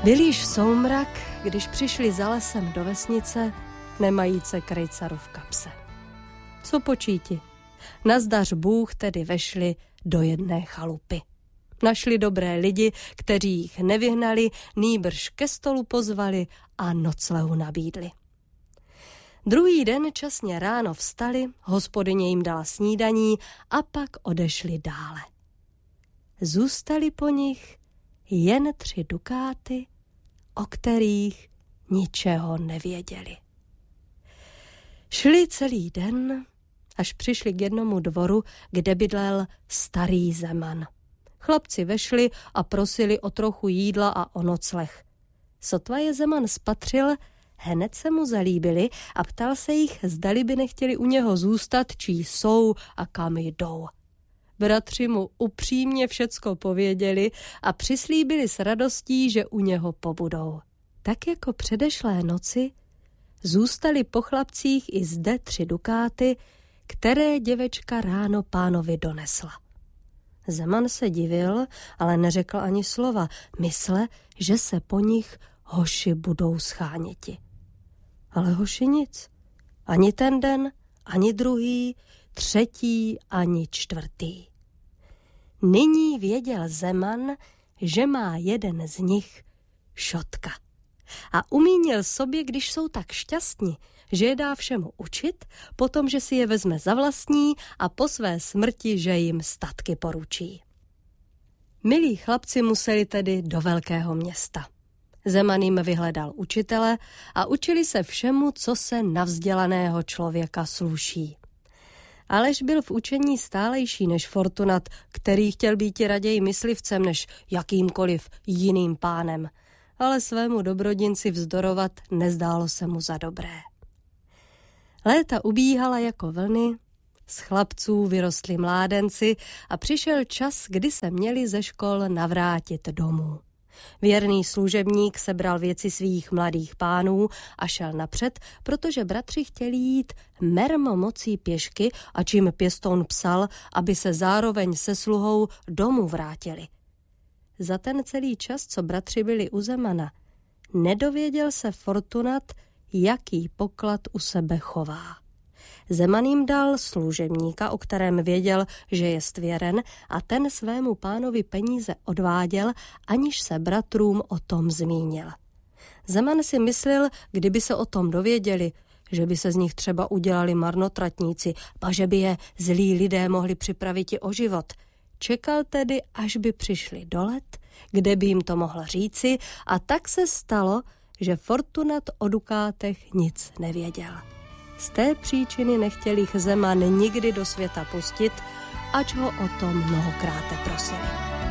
Byl již soumrak, když přišli za lesem do vesnice, nemajíce krejcaru v kapse. Co počíti? Nazdař Bůh tedy vešli do jedné chalupy. Našli dobré lidi, kteří jich nevyhnali, nýbrž ke stolu pozvali a noclehu nabídli. Druhý den časně ráno vstali, hospodyně jim dala snídaní a pak odešli dále. Zůstali po nich jen 3 dukáty, o kterých ničeho nevěděli. Šli celý den, až přišli k jednomu dvoru, kde bydlel starý Zeman. Chlapci vešli a prosili o trochu jídla a o nocleh. Sotva je Zeman spatřil, hned se mu zalíbili a ptal se jich, zdali by nechtěli u něho zůstat, čí jsou a kam jdou. Bratři mu upřímně všecko pověděli a přislíbili s radostí, že u něho pobudou. Tak jako předešlé noci zůstali po chlapcích i zde 3 dukáty, které děvečka ráno pánovi donesla. Zeman se divil, ale neřekl ani slova, mysle, že se po nich hoši budou scháněti. Ale hoši nic. Ani ten den, ani druhý, 3. ani 4. Nyní věděl Zeman, že má jeden z nich šotka. A umínil sobě, když jsou tak šťastní, že je dá všemu učit, potom, že si je vezme za vlastní a po své smrti, že jim statky poručí. Milí chlapci museli tedy do velkého města. Zeman jim vyhledal učitele a učili se všemu, co se na vzdělaného člověka sluší. Alež byl v učení stálejší než Fortunat, který chtěl být raději myslivcem než jakýmkoliv jiným pánem, ale svému dobrodinci vzdorovat nezdálo se mu za dobré. Léta ubíhala jako vlny, z chlapců vyrostli mládenci a přišel čas, kdy se měli ze škol navrátit domů. Věrný služebník sebral věci svých mladých pánů a šel napřed, protože bratři chtěli jít mermo mocí pěšky, a čím pěstoun psal, aby se zároveň se sluhou domů vrátili. Za ten celý čas, co bratři byli u Zemana, nedověděl se Fortunat, jaký poklad u sebe chová. Zeman jim dal služebníka, o kterém věděl, že je svěren, a ten svému pánovi peníze odváděl, aniž se bratrům o tom zmínil. Zeman si myslel, kdyby se o tom dověděli, že by se z nich třeba udělali marnotratníci, pa že by je zlí lidé mohli připravit i o život. Čekal tedy, až by přišli do Let, kde by jim to mohl říci, a tak se stalo, že Fortunat o dukátech nic nevěděl. Z té příčiny nechtěl jich Zeman nikdy do světa pustit, ač ho o tom mnohokrát prosili.